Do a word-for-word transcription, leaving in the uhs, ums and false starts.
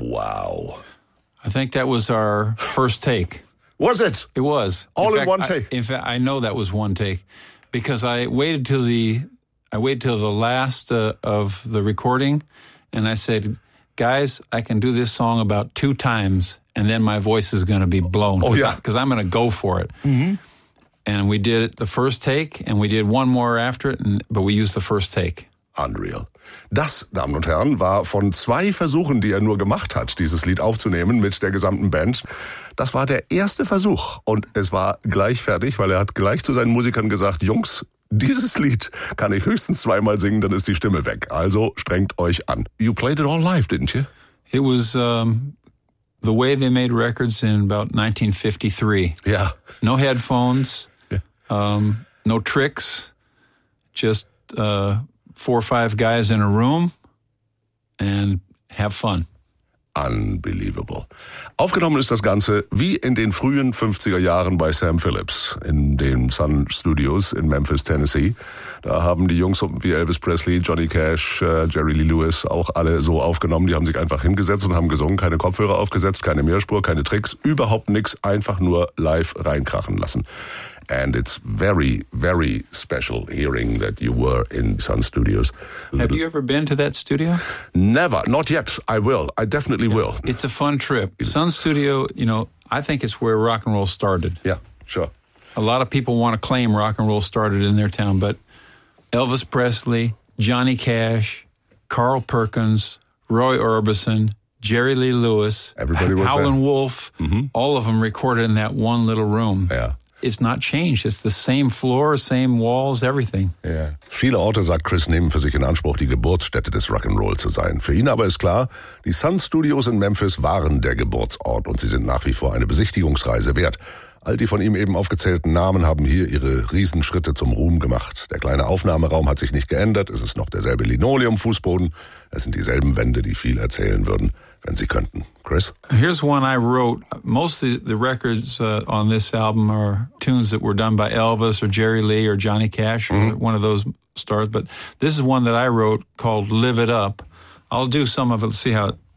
Wow. I think that was our first take. Was it? It was. All in, in fact, one take? I, in fact, I know that was one take because I waited till the I waited till the last uh, of the recording, and I said, guys, I can do this song about two times, and then my voice is going to be blown. Oh, yeah. Because I'm going to go for it. Mm-hmm. And we did it the first take, and we did one more after it, and, but we used the first take. Unreal. Das, Damen und Herren, war von zwei Versuchen, die er nur gemacht hat, dieses Lied aufzunehmen mit der gesamten Band. Das war der erste Versuch und es war gleich fertig, weil er hat gleich zu seinen Musikern gesagt, Jungs, dieses Lied kann ich höchstens zweimal singen, dann ist die Stimme weg. Also strengt euch an. You played it all live, didn't you? It was um, the way they made records in about nineteen fifty-three. Yeah. No headphones, yeah. um, no tricks, just uh, four or five guys in a room and have fun. Unbelievable. Aufgenommen ist das Ganze wie in den frühen fünfziger Jahren bei Sam Phillips in den Sun Studios in Memphis, Tennessee. Da haben die Jungs wie Elvis Presley, Johnny Cash, äh, Jerry Lee Lewis auch alle so aufgenommen. Die haben sich einfach hingesetzt und haben gesungen, keine Kopfhörer aufgesetzt, keine Mehrspur, keine Tricks, überhaupt nichts, einfach nur live reinkrachen lassen. And it's very, very special hearing that you were in Sun Studios. Have you ever been to that studio? Never, not yet. I will. I definitely yeah. will. It's a fun trip. Sun Studio, you know, I think it's where rock and roll started. Yeah, sure. A lot of people want to claim rock and roll started in their town, but Elvis Presley, Johnny Cash, Carl Perkins, Roy Orbison, Jerry Lee Lewis, Everybody was Howlin' there. Wolf, mm-hmm. all of them recorded in that one little room. Yeah. It's not changed. It's the same floor, same walls, everything. Yeah. Viele Orte, sagt Chris, nehmen für sich in Anspruch, die Geburtsstätte des Rock'n'Roll zu sein. Für ihn aber ist klar, die Sun Studios in Memphis waren der Geburtsort und sie sind nach wie vor eine Besichtigungsreise wert. All die von ihm eben aufgezählten Namen haben hier ihre Riesenschritte zum Ruhm gemacht. Der kleine Aufnahmeraum hat sich nicht geändert. Es ist noch derselbe Linoleumfußboden. Es sind dieselben Wände, die viel erzählen würden, wenn sie könnten. Chris? Here's one I wrote. Most of the records uh, on this album are tunes that were done by Elvis or Jerry Lee or Johnny Cash, mm-hmm. or one of those stars. But this is one that I wrote called Live It Up. I'll do some of it. Let's see how it